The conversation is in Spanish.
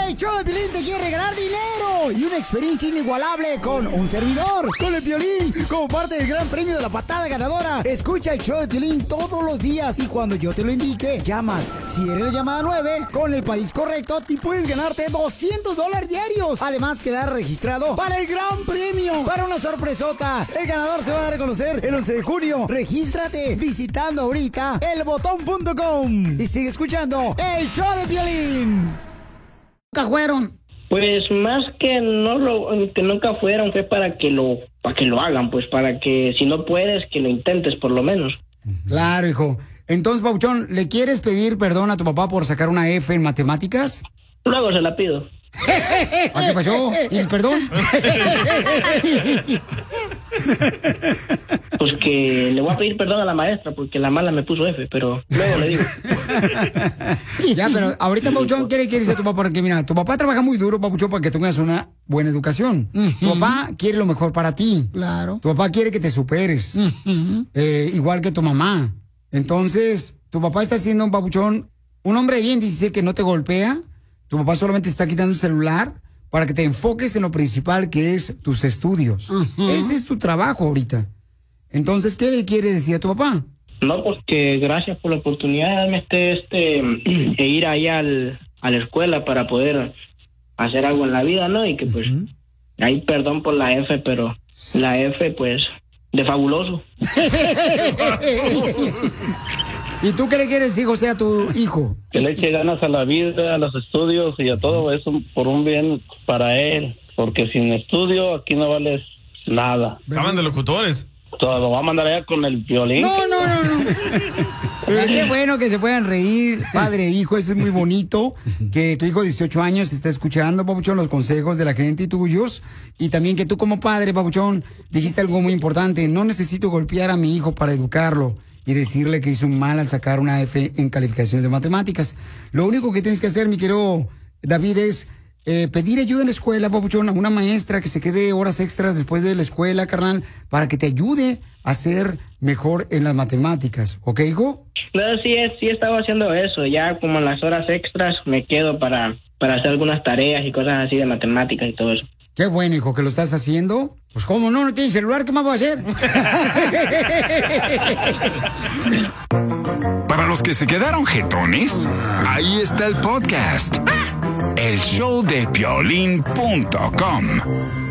El show de Piolín te quiere regalar dinero y una experiencia inigualable con un servidor, con el Piolín, como parte del gran premio de la patada ganadora. Escucha el show de Piolín todos los días y cuando yo te lo indique, llamas. Si eres la llamada 9, con el país correcto, te puedes ganarte $200 diarios. Además, quedar registrado para el gran premio, para una sorpresota. El ganador se va a dar a conocer el 11 de junio. Regístrate visitando ahorita elbotón.com y sigue escuchando el show de Piolín. ¿Nunca fueron? Pues más que nunca fueron, fue para que lo hagan, pues para que si no puedes, que lo intentes por lo menos. Claro, hijo. Entonces, Papuchón, ¿le quieres pedir perdón a tu papá por sacar una F en matemáticas? Luego se la pido. ¿A qué pasó? ¿Y el perdón? Pues que le voy a pedir perdón a la maestra porque la mala me puso F, pero luego le digo. Ya, pero ahorita, Papuchón, ¿qué le quieres a tu papá? Porque mira, tu papá trabaja muy duro, Papuchón, para que tengas una buena educación. Tu papá quiere lo mejor para ti. Claro. Tu papá quiere que te superes. Igual que tu mamá. Entonces, tu papá está siendo un Papuchón, un hombre bien, dice que no te golpea. Tu papá solamente está quitando un celular para que te enfoques en lo principal, que es tus estudios. Ese es tu trabajo ahorita. Entonces, ¿qué le quiere decir a tu papá? No, pues que gracias por la oportunidad de ir ahí a la escuela para poder hacer algo en la vida, ¿no? Y que pues, ahí perdón por la F, pero la F, pues, de fabuloso. ¿Y tú qué le quieres decir, José, a tu hijo? Que le eche ganas a la vida, a los estudios y a todo eso por un bien para él. Porque sin estudio aquí no vales nada. Estaban de locutores. Todo va a mandar allá con el violín. No. Qué bueno que se puedan reír, padre e hijo. Eso es muy bonito. Que tu hijo de 18 años está escuchando, Papuchón, los consejos de la gente y tuyos. Y también que tú como padre, Papuchón, dijiste algo muy importante. No necesito golpear a mi hijo para educarlo y decirle que hizo un mal al sacar una F en calificaciones de matemáticas. Lo único que tienes que hacer, mi querido David, es pedir ayuda en la escuela, Papuchón, a una maestra que se quede horas extras después de la escuela, carnal, para que te ayude a ser mejor en las matemáticas. ¿Ok, hijo? No, sí he estado haciendo eso. Ya como en las horas extras me quedo para hacer algunas tareas y cosas así de matemáticas y todo eso. Qué bueno, hijo, que lo estás haciendo. Pues cómo no tiene celular, ¿qué más va a hacer? Para los que se quedaron jetones, ahí está el podcast. El show de Piolín.com.